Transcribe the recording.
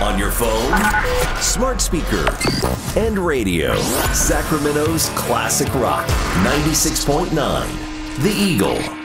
on your phone, smart speaker, and radio. Sacramento's classic rock, 96.9, The Eagle.